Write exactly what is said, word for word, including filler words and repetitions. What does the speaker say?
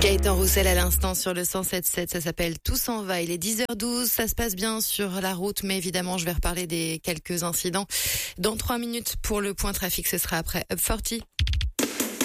Gaëtan Roussel à l'instant sur le cent sept sept, ça s'appelle Tout s'en va. Il est dix heures douze, ça se passe bien sur la route, mais évidemment je vais reparler des quelques incidents dans trois minutes. Pour le point trafic, ce sera après Up quarante.